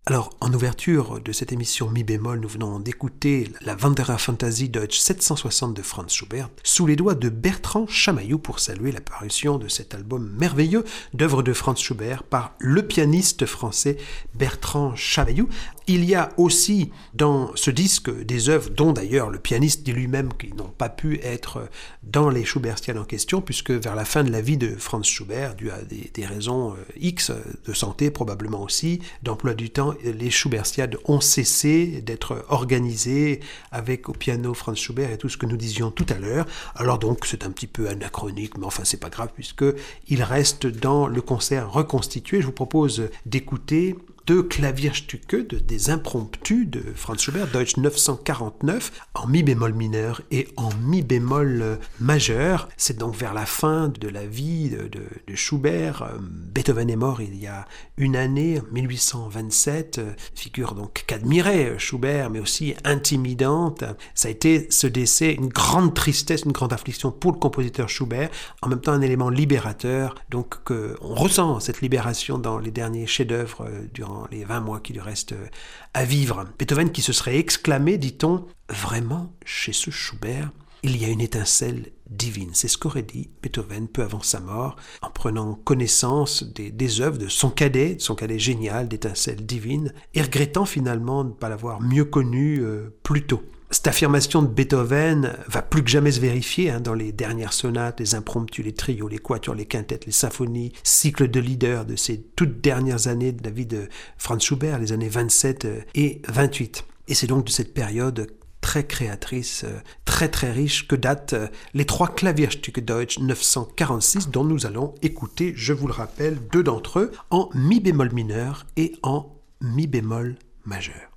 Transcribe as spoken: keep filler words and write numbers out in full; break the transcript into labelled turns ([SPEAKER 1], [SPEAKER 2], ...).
[SPEAKER 1] Alors, en ouverture de cette émission Mi bémol, nous venons d'écouter la Wandererfantasie Deutsch sept cent soixante de Franz Schubert sous les doigts de Bertrand Chamaillou pour saluer la parution de cet album merveilleux d'œuvres de Franz Schubert par le pianiste français Bertrand Chamaillou. Il y a aussi dans ce disque des œuvres dont d'ailleurs le pianiste dit lui-même qu'ils n'ont pas pu être dans les Schubertiades en question, puisque vers la fin de la vie de Franz Schubert, dû à des, des raisons X, de santé probablement aussi, d'emploi du temps, les Schubertiades ont cessé d'être organisées avec au piano Franz Schubert et tout ce que nous disions tout à l'heure. Alors donc c'est un petit peu anachronique, mais enfin c'est pas grave puisque il reste dans le concert reconstitué. Je vous propose d'écouter deux Klavierstücke, de, des impromptus de Franz Schubert, Deutsch neuf cent quarante-neuf, en mi bémol mineur et en mi bémol majeur. C'est donc vers la fin de la vie de, de, de Schubert. Beethoven est mort il y a une année, en mille huit cent vingt-sept, figure donc qu'admirait Schubert, mais aussi intimidante. Ça a été ce décès, une grande tristesse, une grande affliction pour le compositeur Schubert, en même temps un élément libérateur, donc que on ressent cette libération dans les derniers chefs-d'œuvre durant les vingt mois qui lui restent à vivre. Beethoven qui se serait exclamé, dit-on, vraiment, chez ce Schubert, il y a une étincelle divine. C'est ce qu'aurait dit Beethoven peu avant sa mort, en prenant connaissance des, des œuvres de son cadet, de son cadet génial, d'étincelle divine, et regrettant finalement de ne pas l'avoir mieux connu euh, plus tôt. Cette affirmation de Beethoven va plus que jamais se vérifier hein, dans les dernières sonates, les impromptus, les trios, les quatuors, les quintettes, les symphonies, cycles de leader de ces toutes dernières années de la vie de Franz Schubert, les années vingt-sept et vingt-huit. Et c'est donc de cette période très créatrice, très très riche, que datent les trois Klavierstücke Deutsch neuf cent quarante-six dont nous allons écouter, je vous le rappelle, deux d'entre eux en mi bémol mineur et en mi bémol majeur.